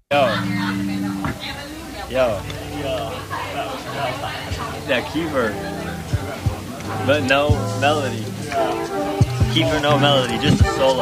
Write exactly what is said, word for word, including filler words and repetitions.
Yo. Yo. Yeah, that was that was Yeah, Kiefer. But no melody. Yeah. Kiefer, no melody, just a solo.